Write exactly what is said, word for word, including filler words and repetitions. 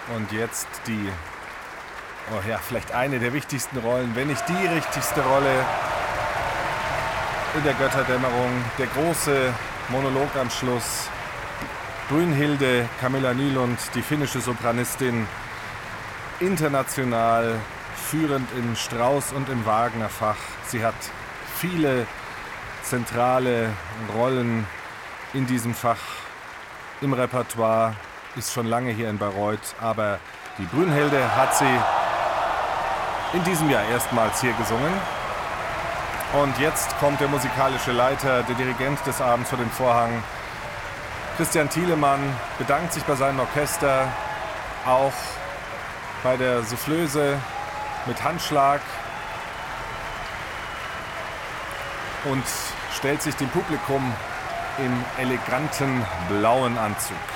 Und jetzt die, oh ja, vielleicht eine der wichtigsten Rollen, wenn nicht die wichtigste Rolle in der Götterdämmerung. Der große Monolog am Schluss. Brynhilde Camilla Nylund, die finnische Sopranistin, international führend in Strauss und im Wagner-Fach. Sie hat viele zentrale Rollen in diesem Fach im Repertoire, ist schon lange hier in Bayreuth, aber die Brynhilde hat sie in diesem Jahr erstmals hier gesungen. Und jetzt kommt der musikalische Leiter, der Dirigent des Abends vor den Vorhang. Christian Thielemann bedankt sich bei seinem Orchester, auch bei der Soufflöse mit Handschlag und stellt sich dem Publikum im eleganten blauen Anzug.